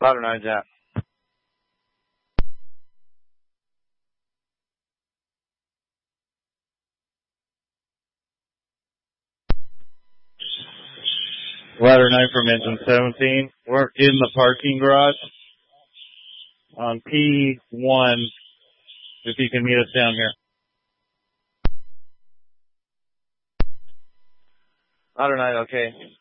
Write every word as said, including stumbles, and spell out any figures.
Ladder nine, Jack. Ladder nine from engine seventeen. We're in the parking garage on P one, if you can meet us down here. Ladder nine, okay.